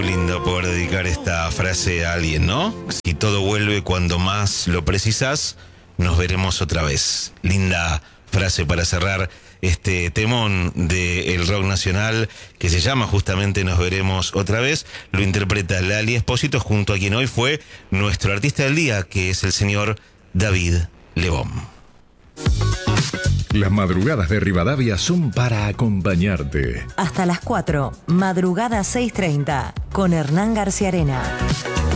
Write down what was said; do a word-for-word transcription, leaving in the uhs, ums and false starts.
Lindo poder dedicar esta frase a alguien, ¿no? Si todo vuelve cuando más lo precisas, nos veremos otra vez. Linda frase para cerrar este temón del rock nacional que se llama justamente Nos veremos otra vez. Lo interpreta Lali Espósito junto a quien hoy fue nuestro artista del día, que es el señor David Lebón. Las madrugadas de Rivadavia son para acompañarte. Hasta las cuatro, madrugada seis treinta, con Hernán García Arena.